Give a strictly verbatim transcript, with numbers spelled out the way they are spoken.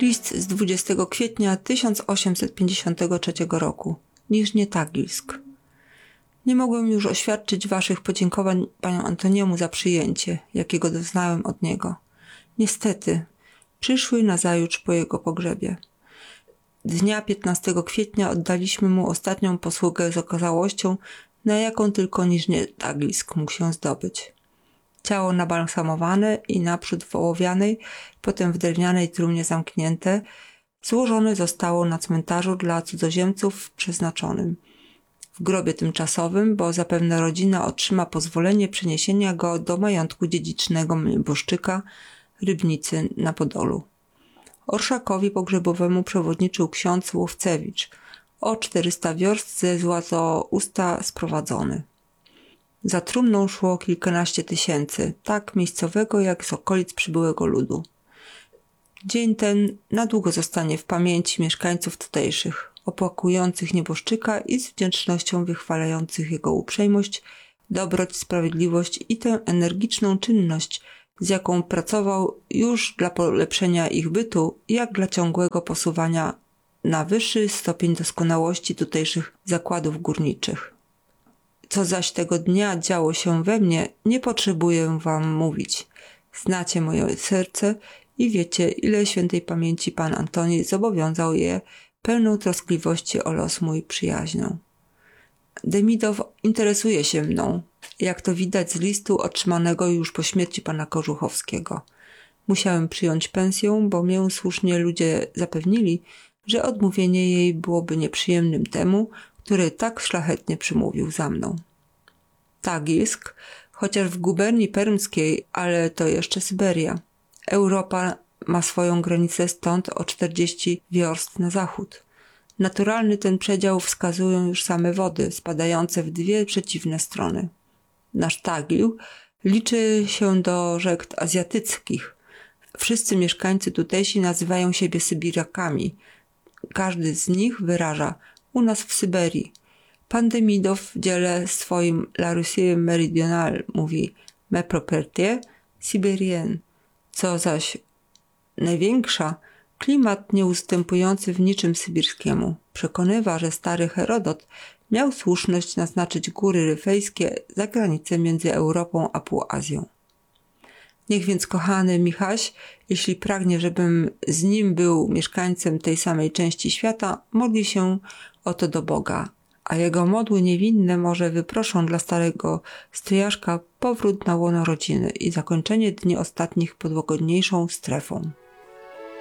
List z dwudziestego kwietnia tysiąc osiemset pięćdziesiątego trzeciego roku. Niżnie Tagilsk. Nie mogłem już oświadczyć waszych podziękowań panu Antoniemu za przyjęcie, jakiego doznałem od niego. Niestety, przyszły nazajutrz po jego pogrzebie. Dnia piętnastego kwietnia oddaliśmy mu ostatnią posługę z okazałością, na jaką tylko Niżnie Tagilsk mógł się zdobyć. Ciało nabalsamowane i naprzód w ołowianej, potem w drewnianej trumnie zamknięte, złożone zostało na cmentarzu dla cudzoziemców przeznaczonym. W grobie tymczasowym, bo zapewne rodzina otrzyma pozwolenie przeniesienia go do majątku dziedzicznego nieboszczyka Rybnicy na Podolu. Orszakowi pogrzebowemu przewodniczył ksiądz Łowcewicz, o czterysta wiorst ze Złotousta sprowadzony. Za trumną szło kilkanaście tysięcy, tak miejscowego jak z okolic przybyłego ludu. Dzień ten na długo zostanie w pamięci mieszkańców tutejszych, opłakujących nieboszczyka i z wdzięcznością wychwalających jego uprzejmość, dobroć, sprawiedliwość i tę energiczną czynność, z jaką pracował już dla polepszenia ich bytu, jak dla ciągłego posuwania na wyższy stopień doskonałości tutejszych zakładów górniczych. Co zaś tego dnia działo się we mnie, nie potrzebuję wam mówić. Znacie moje serce i wiecie, ile świętej pamięci pan Antoni zobowiązał je pełną troskliwości o los mój przyjaźnią. Demidow interesuje się mną, jak to widać z listu otrzymanego już po śmierci pana Kożuchowskiego. Musiałem przyjąć pensję, bo mię słusznie ludzie zapewnili, że odmówienie jej byłoby nieprzyjemnym temu, który tak szlachetnie przymówił za mną. Tagilsk, chociaż w guberni permskiej, ale to jeszcze Syberia. Europa ma swoją granicę stąd o czterdzieści wiorst na zachód. Naturalny ten przedział wskazują już same wody, spadające w dwie przeciwne strony. Nasz Tagil liczy się do rzek azjatyckich. Wszyscy mieszkańcy tutejsi nazywają siebie Sybirakami. Każdy z nich wyraża u nas w Syberii. Pan Demidow w dziele swoim La Russie Méridionale mówi me propriété sibérienne, co zaś największa, klimat nieustępujący w niczym sybirskiemu. Przekonywa, że stary Herodot miał słuszność naznaczyć góry ryfejskie za granicę między Europą a Półazją. Niech więc kochany Michaś, jeśli pragnie, żebym z nim był mieszkańcem tej samej części świata, modli się o to do Boga, a jego modły niewinne może wyproszą dla starego stryjaszka powrót na łono rodziny i zakończenie dni ostatnich pod łagodniejszą strefą.